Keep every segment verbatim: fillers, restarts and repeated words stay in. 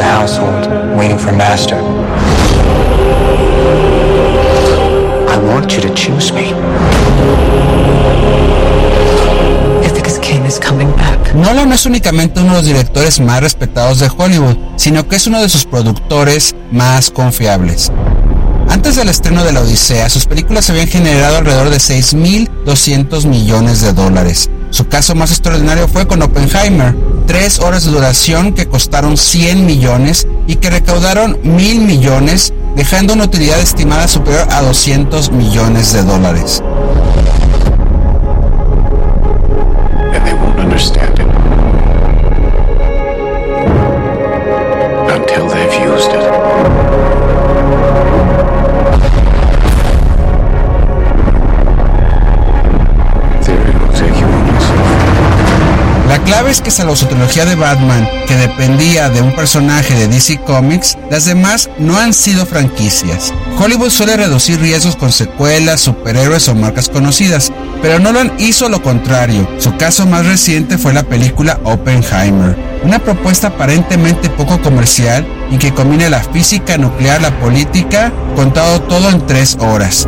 a household waiting for a master. I want you to choose me. Ithaca's king is coming back. Nolan no es únicamente uno de los directores más respetados de Hollywood, sino que es uno de sus productores más confiables. Antes del estreno de La Odisea, sus películas habían generado alrededor de seis mil doscientos millones de dólares. Su caso más extraordinario fue con Oppenheimer, tres horas de duración que costaron cien millones y que recaudaron mil millones, dejando una utilidad estimada superior a doscientos millones de dólares. And they won't understand it until they've used it. La clave es que salvo su trilogía de Batman, que dependía de un personaje de D C Comics, las demás no han sido franquicias. Hollywood suele reducir riesgos con secuelas, superhéroes o marcas conocidas, pero Nolan hizo lo contrario. Su caso más reciente fue la película Oppenheimer, una propuesta aparentemente poco comercial y que combina la física nuclear, la política, contado todo en tres horas.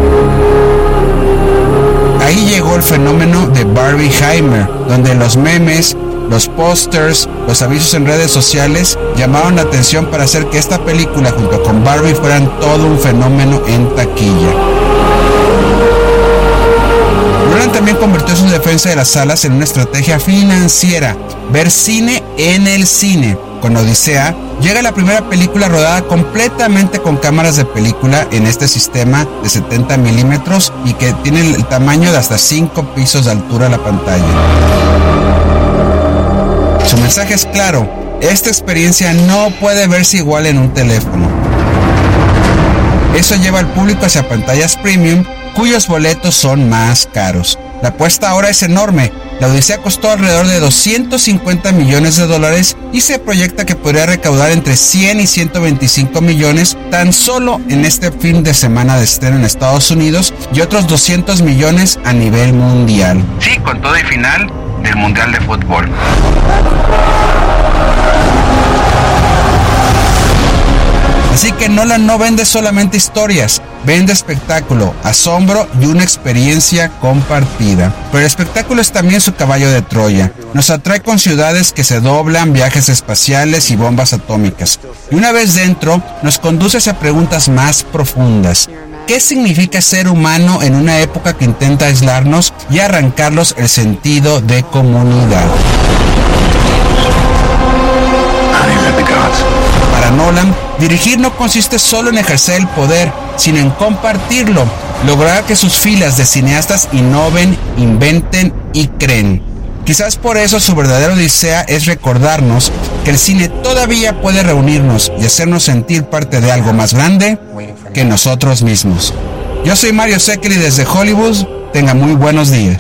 Ahí llegó el fenómeno de Barbieheimer, donde los memes, los pósters, los avisos en redes sociales llamaron la atención para hacer que esta película junto con Barbie fueran todo un fenómeno en taquilla. Nolan también convirtió su defensa de las salas en una estrategia financiera, ver cine en el cine. Con Odisea, llega la primera película rodada completamente con cámaras de película en este sistema de setenta milímetros y que tiene el tamaño de hasta cinco pisos de altura la pantalla. Su mensaje es claro: esta experiencia no puede verse igual en un teléfono. Eso lleva al público hacia pantallas premium, cuyos boletos son más caros. La apuesta ahora es enorme. La Odisea costó alrededor de doscientos cincuenta millones de dólares y se proyecta que podría recaudar entre cien y ciento veinticinco millones tan solo en este fin de semana de estreno en Estados Unidos y otros doscientos millones a nivel mundial. Sí, con todo y final del Mundial de Fútbol. Así que Nolan no vende solamente historias, vende espectáculo, asombro y una experiencia compartida. Pero el espectáculo es también su caballo de Troya. Nos atrae con ciudades que se doblan, viajes espaciales y bombas atómicas. Y una vez dentro, nos conduce hacia preguntas más profundas. ¿Qué significa ser humano en una época que intenta aislarnos y arrancarnos el sentido de comunidad? Para Nolan, dirigir no consiste solo en ejercer el poder, sino en compartirlo, lograr que sus filas de cineastas innoven, inventen y creen. Quizás por eso su verdadera odisea es recordarnos que el cine todavía puede reunirnos y hacernos sentir parte de algo más grande que nosotros mismos. Yo soy Mario Sekeli desde Hollywood. Tenga muy buenos días.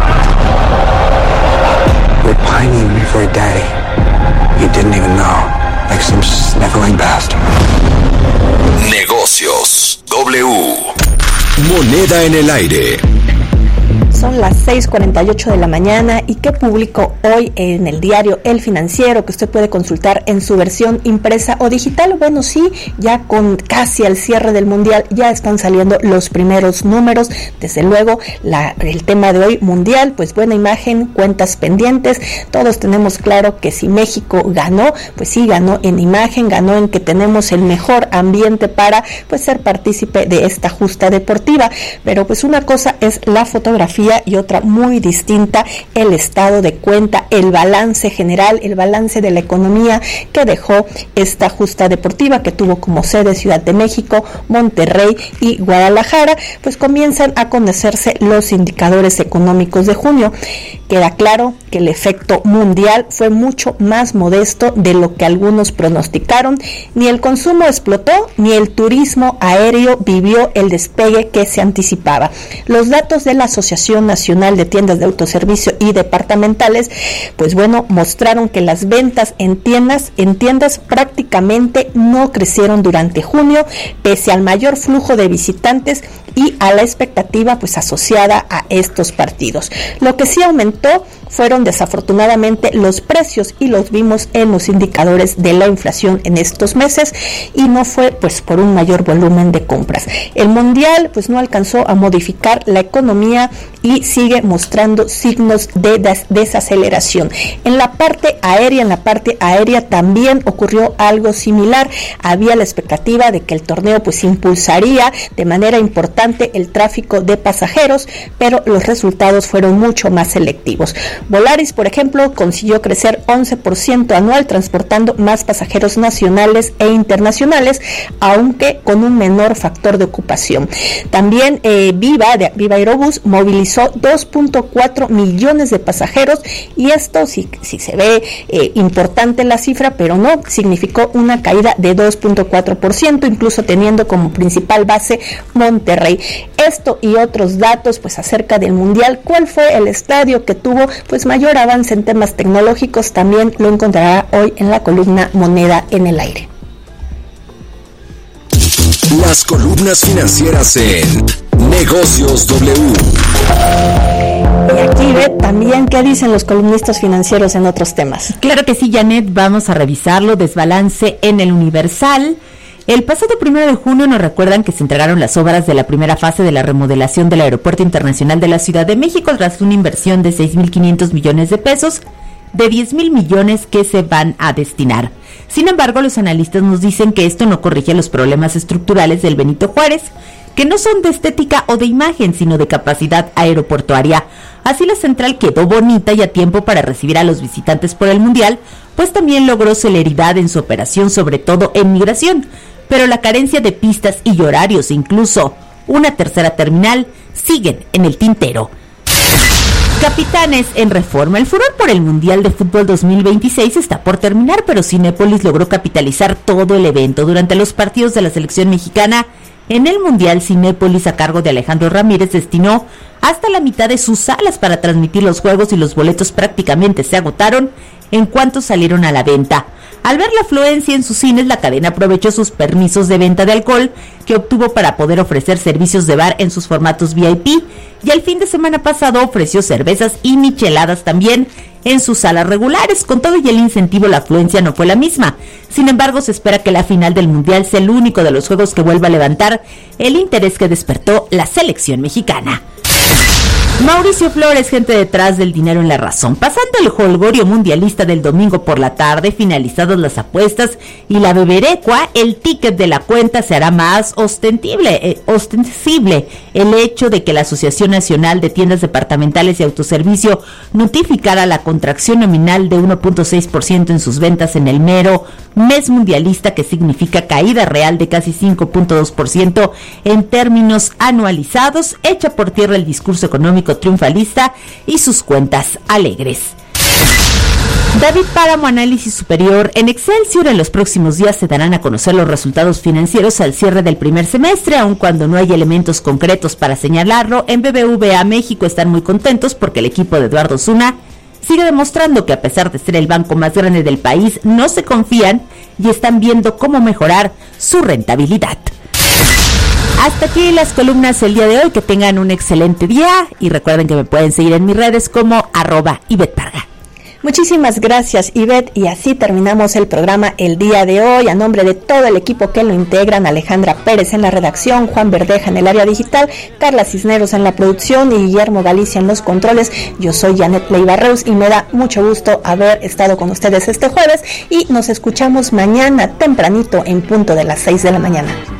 We're pining for a daddy you didn't even know, like some sniveling bastard. Negocios W. Moneda en el aire. Son las seis cuarenta y ocho de la mañana y ¿qué publicó hoy en el diario El Financiero que usted puede consultar en su versión impresa o digital? Bueno, sí, ya con casi al cierre del Mundial ya están saliendo los primeros números. Desde luego, la, el tema de hoy, Mundial, pues buena imagen, cuentas pendientes. Todos tenemos claro que si México ganó, pues sí, ganó en imagen, ganó en que tenemos el mejor ambiente para pues ser partícipe de esta justa deportiva. Pero pues una cosa es la fotografía y otra muy distinta, el estado de cuenta, el balance general, el balance de la economía que dejó esta justa deportiva que tuvo como sede Ciudad de México, Monterrey y Guadalajara. Pues comienzan a conocerse los indicadores económicos de junio. Queda claro que el efecto mundial fue mucho más modesto de lo que algunos pronosticaron. Ni el consumo explotó, ni el turismo aéreo vivió el despegue que se anticipaba. Los datos de la Asociación Nacional de Tiendas de Autoservicio y Departamentales, pues bueno, mostraron que las ventas en tiendas, en tiendas prácticamente no crecieron durante junio, pese al mayor flujo de visitantes y a la expectativa pues asociada a estos partidos. Lo que sí aumentó fueron desafortunadamente los precios, y los vimos en los indicadores de la inflación en estos meses, y no fue pues por un mayor volumen de compras. El mundial pues no alcanzó a modificar la economía y sigue mostrando signos de des- desaceleración. En la parte aérea, en la parte aérea también ocurrió algo similar. Había la expectativa de que el torneo pues impulsaría de manera importante el tráfico de pasajeros, pero los resultados fueron mucho más selectivos. Volaris, por ejemplo, consiguió crecer once por ciento anual, transportando más pasajeros nacionales e internacionales, aunque con un menor factor de ocupación. También eh, Viva, de Viva Aerobús, movilizó dos punto cuatro millones de pasajeros, y esto sí, sí se ve eh, importante la cifra, pero no, significó una caída de dos punto cuatro por ciento, incluso teniendo como principal base Monterrey. Esto y otros datos pues acerca del mundial, cuál fue el estadio que tuvo pues mayor avance en temas tecnológicos, también lo encontrará hoy en la columna Moneda en el Aire. Las columnas financieras en Negocios W. Y aquí ve también qué dicen los columnistas financieros en otros temas. Claro que sí, Janet, vamos a revisarlo. Desbalance en el Universal. El pasado primero de junio nos recuerdan que se entregaron las obras de la primera fase de la remodelación del Aeropuerto Internacional de la Ciudad de México tras una inversión de seis mil quinientos millones de pesos, de diez mil millones que se van a destinar. Sin embargo, los analistas nos dicen que esto no corrige los problemas estructurales del Benito Juárez, que no son de estética o de imagen, sino de capacidad aeroportuaria. Así la central quedó bonita y a tiempo para recibir a los visitantes por el Mundial, pues también logró celeridad en su operación, sobre todo en migración. Pero la carencia de pistas y horarios, e incluso una tercera terminal, siguen en el tintero. Capitanes en reforma. El furor por el Mundial de Fútbol dos mil veintiséis está por terminar, pero Cinépolis logró capitalizar todo el evento. Durante los partidos de la selección mexicana en el Mundial, Cinépolis, a cargo de Alejandro Ramírez, destinó hasta la mitad de sus salas para transmitir los juegos, y los boletos prácticamente se agotaron en cuanto salieron a la venta. Al ver la afluencia en sus cines, la cadena aprovechó sus permisos de venta de alcohol que obtuvo para poder ofrecer servicios de bar en sus formatos V I P, y el fin de semana pasado ofreció cervezas y micheladas también en sus salas regulares. Con todo y el incentivo, la afluencia no fue la misma. Sin embargo, se espera que la final del Mundial sea el único de los juegos que vuelva a levantar el interés que despertó la selección mexicana. Mauricio Flores, gente detrás del dinero en La Razón. Pasando el jolgorio mundialista del domingo por la tarde, finalizadas las apuestas y la beberecua, el ticket de la cuenta se hará más ostensible, eh, ostensible. El hecho de que la Asociación Nacional de Tiendas Departamentales y Autoservicio notificara la contracción nominal de uno punto seis por ciento en sus ventas en el mero mes mundialista, que significa caída real de casi cinco punto dos por ciento en términos anualizados, echa por tierra el discurso económico triunfalista y sus cuentas alegres. David Páramo, Análisis Superior. En Excelsior, en los próximos días se darán a conocer los resultados financieros al cierre del primer semestre, aun cuando no hay elementos concretos para señalarlo. En B B V A México están muy contentos porque el equipo de Eduardo Osuna sigue demostrando que, a pesar de ser el banco más grande del país, no se confían y están viendo cómo mejorar su rentabilidad. Hasta aquí las columnas el día de hoy. Que tengan un excelente día y recuerden que me pueden seguir en mis redes como arroba Ivette Parga. Muchísimas gracias, Ivette, y así terminamos el programa el día de hoy. A nombre de todo el equipo que lo integran: Alejandra Pérez en la redacción, Juan Verdeja en el área digital, Carla Cisneros en la producción y Guillermo Galicia en los controles. Yo soy Janet Leiva Reus y me da mucho gusto haber estado con ustedes este jueves, y nos escuchamos mañana tempranito en punto de las seis de la mañana.